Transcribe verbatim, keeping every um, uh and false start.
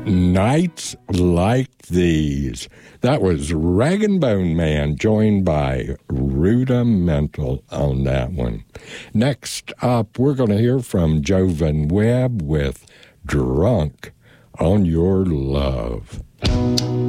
Nights Like These. That was Rag and Bone Man, joined by Rudimental on that one. Next up, we're going to hear from Jovan Webb with Drunk on Your Love.